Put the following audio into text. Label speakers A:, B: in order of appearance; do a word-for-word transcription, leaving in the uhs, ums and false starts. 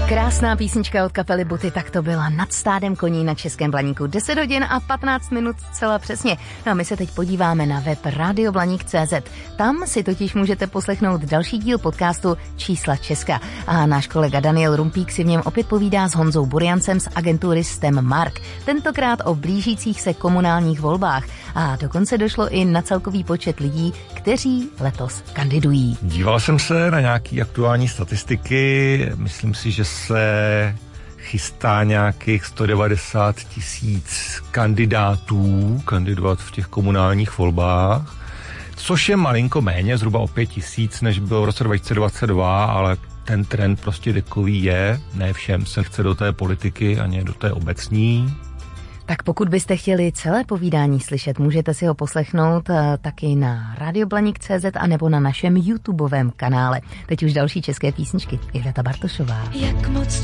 A: Krásná písnička od kapely Buty, tak to byla Nad stádem koní na Českém Blaníku. deset hodin a patnáct minut zcela přesně. No a my se teď podíváme na web radio blaník tečka cé zet. Tam si totiž můžete poslechnout další díl podcastu Čísla Česka. A náš kolega Daniel Rumpík si v něm opět povídá s Honzou Buriancem z agentury STEM Mark. Tentokrát o blížících se komunálních volbách. A dokonce došlo i na celkový počet lidí, kteří letos kandidují.
B: Díval jsem se na nějaký aktuální statistiky. Myslím si, že se chystá nějakých sto devadesát tisíc kandidátů kandidovat v těch komunálních volbách, což je malinko méně, zhruba o pět tisíc, než bylo v roce dva tisíce dvacet dva, ale ten trend prostě takový je. Ne všem se chce do té politiky, ani do té obecní.
A: Tak pokud byste chtěli celé povídání slyšet, můžete si ho poslechnout uh, taky na radio blaník tečka cé zet a nebo na našem YouTubeovém kanále. Teď už další české písničky. Iveta Bartošová.
C: Jak moc